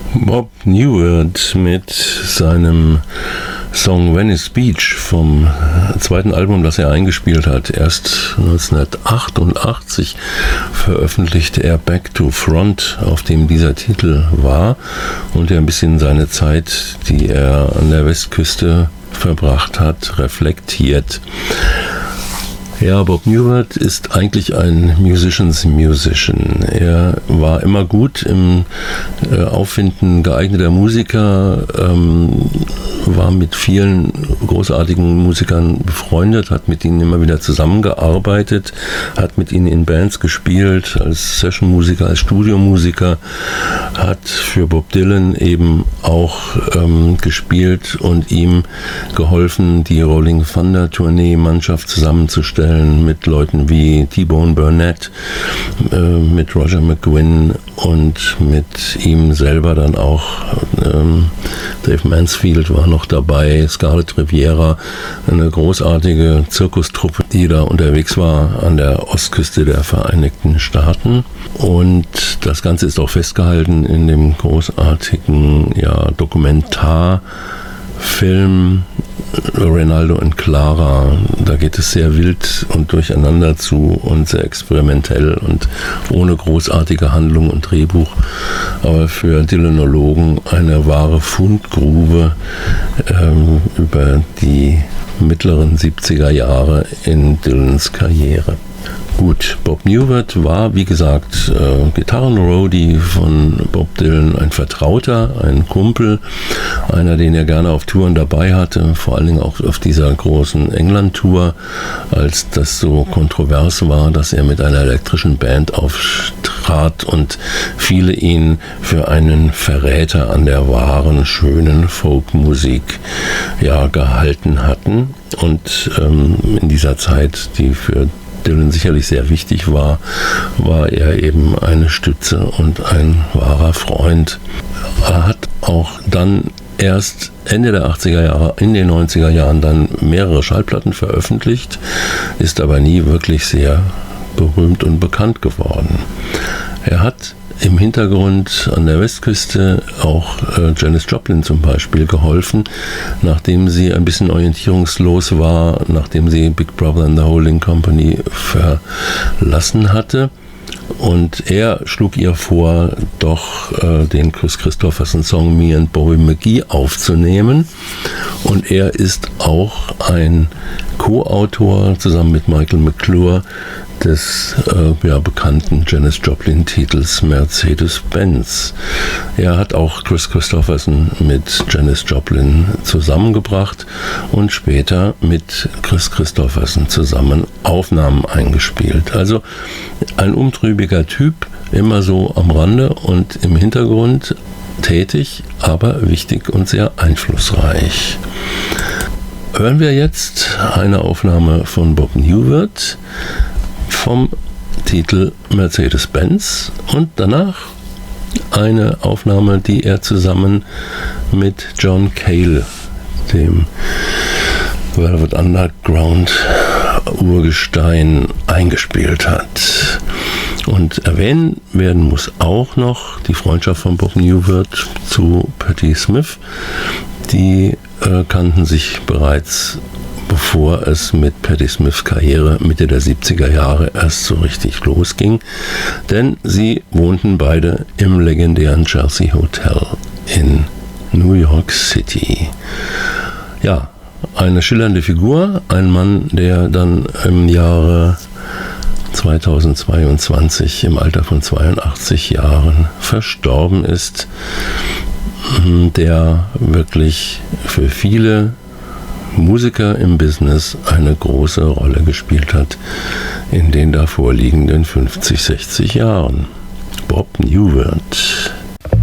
Bob Newhart mit seinem Song Venice Beach vom zweiten Album, das er eingespielt hat. Erst 1988 veröffentlichte er Back to Front, auf dem dieser Titel war und der ein bisschen seine Zeit, die er an der Westküste verbracht hat, reflektiert. Ja, Bob Newhart ist eigentlich ein Musician's Musician. Er war immer gut im Auffinden geeigneter Musiker, war mit vielen großartigen Musikern befreundet, hat mit ihnen immer wieder zusammengearbeitet, hat mit ihnen in Bands gespielt, als Sessionmusiker, als Studiomusiker, hat für Bob Dylan eben auch gespielt und ihm geholfen, die Rolling Thunder Tournee-Mannschaft zusammenzustellen mit Leuten wie T-Bone Burnett, mit Roger McGuinn und mit ihm selber dann auch Dave Mansfield war noch dabei, Scarlett Riviera, eine großartige Zirkustruppe, die da unterwegs war an der Ostküste der Vereinigten Staaten. Und das Ganze ist auch festgehalten in dem großartigen Dokumentarfilm Rinaldo und Clara. Da geht es sehr wild und durcheinander zu und sehr experimentell und ohne großartige Handlung und Drehbuch, aber für Dylanologen eine wahre Fundgrube über die mittleren 70er Jahre in Dylans Karriere. Gut, Bob Newhart war, wie gesagt, Gitarrenroadie von Bob Dylan, ein Vertrauter, ein Kumpel, einer, den er gerne auf Touren dabei hatte, vor allen Dingen auch auf dieser großen England-Tour, als das so kontrovers war, dass er mit einer elektrischen Band auftrat und viele ihn für einen Verräter an der wahren, schönen Folkmusik gehalten hatten. Und in dieser Zeit, die für Dylan sicherlich sehr wichtig war, war er eben eine Stütze und ein wahrer Freund. Er hat auch dann erst Ende der 80er Jahre, in den 90er Jahren dann mehrere Schallplatten veröffentlicht, ist aber nie wirklich sehr berühmt und bekannt geworden. Er hat im Hintergrund an der Westküste auch Janis Joplin zum Beispiel geholfen, nachdem sie ein bisschen orientierungslos war, nachdem sie Big Brother and the Holding Company verlassen hatte. Und er schlug ihr vor, doch den Chris Christopherson-Song Me and Bobby McGee aufzunehmen. Und er ist auch ein Co-Autor zusammen mit Michael McClure des bekannten Janis Joplin-Titels Mercedes-Benz. Er hat auch Chris Christopherson mit Janis Joplin zusammengebracht und später mit Chris Christopherson zusammen Aufnahmen eingespielt. Also ein umtriebiger Typ, immer so am Rande und im Hintergrund tätig, aber wichtig und sehr einflussreich. Hören wir jetzt eine Aufnahme von Bob Newhart vom Titel Mercedes-Benz und danach eine Aufnahme, die er zusammen mit John Cale, dem Velvet Underground Urgestein, eingespielt hat. Und erwähnen werden muss auch noch die Freundschaft von Bob Newhart zu Patti Smith. Die kannten sich bereits, bevor es mit Patti Smiths Karriere Mitte der 70er Jahre erst so richtig losging, denn sie wohnten beide im legendären Chelsea Hotel in New York City. Ja, eine schillernde Figur, ein Mann, der dann im Jahre 2022 im Alter von 82 Jahren verstorben ist, der wirklich für viele Musiker im Business eine große Rolle gespielt hat in den davor liegenden 50, 60 Jahren. Bob Newhart.